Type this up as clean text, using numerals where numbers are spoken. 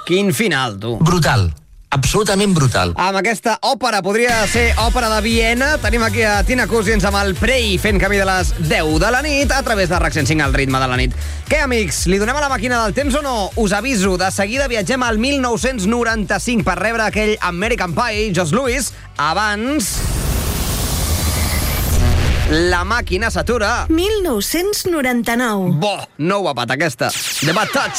Quin final, tu. Brutal. Absolutament brutal. Amb aquesta òpera, podria ser òpera de Viena. Tenim aquí a Tina Cousins amb el Prey fent camí de les 10 de la nit a través de RAC 105 al ritme de la nit. Què, amics, li donem a la màquina del temps o no? Us aviso, de seguida viatgem al 1995 per rebre aquell American Pie, Josh Lewis. Abans... la màquina s'atura. 1999. Bo, no ho ha pat aquesta. The Bad Touch.